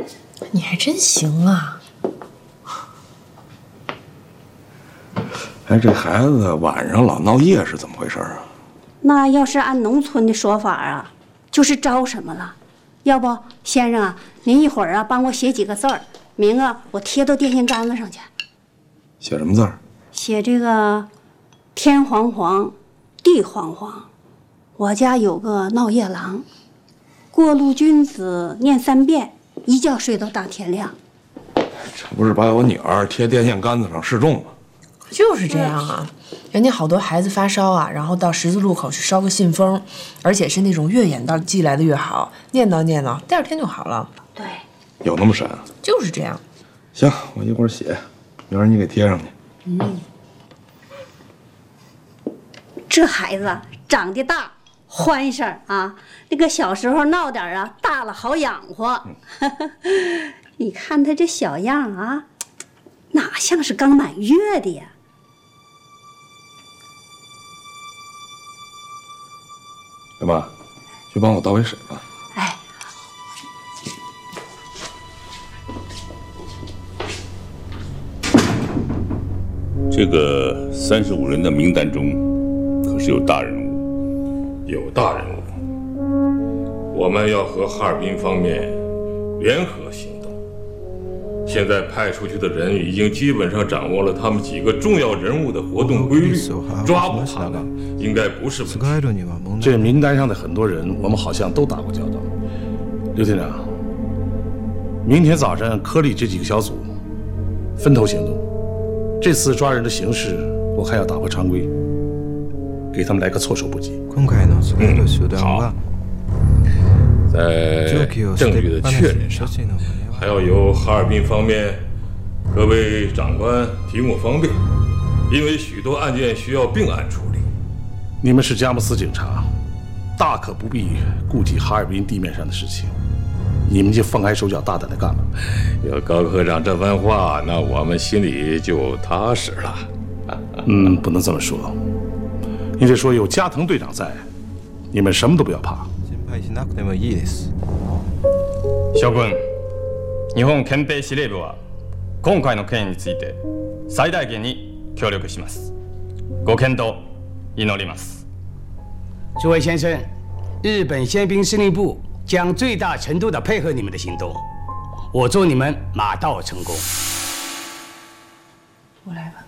你还真行啊！ 哎，这孩子晚上老闹夜是怎么回事啊？ 那要是按农村的说法啊，就是招什么了。要不，先生啊，您一会儿啊帮我写几个字儿，明啊我贴到电线杆子上去。 写什么字儿？ 写这个天黄黄，地黄黄，我家有个闹夜郎，过路君子念3遍，一觉睡到大天亮。 这不是把我女儿贴电线杆子上示众吗？ 就是这样啊，人家好多孩子发烧啊，然后到十字路口去烧个信封，而且是那种越远道寄来的越好，念叨念叨，第2天就好了。 对， 有那么神啊？ 就是这样。 行，我一会儿写，明儿你给贴上去。 这孩子长得大，欢声啊，那个小时候闹点啊，大了好养活。你看他这小样啊，哪像是刚满月的呀？ 大妈，去帮我倒杯水吧。 哎， 这个35人的名单中，可是有大人物。 有大人物，我们要和哈尔滨方面联合行动。现在派出去的人已经基本上掌握了他们几个重要人物的活动规律，抓捕他们应该不是问题。 这名单上的很多人，我们好像都打过交道。刘厅长，明天早上科里这几个小组分头行动。这次抓人的形式，我还要打破常规，给他们来个措手不及。 好，在证据的确认上，还要由哈尔滨方面各位长官提供方便，因为许多案件需要并案处理。 你们是佳木斯警察，大可不必顾及哈尔滨地面上的事情，你们就放开手脚，大胆的干吧。 有高科长这番话，那我们心里就踏实了。 不能这么说，你得说有加藤队长在，你们什么都不要怕。 諸君、日本憲兵司令部は今回の件について最大限に協力します。ご検討祈ります。 诸位先生，日本宪兵司令部将最大程度地配合你们的行动，我祝你们马到成功。 我来吧。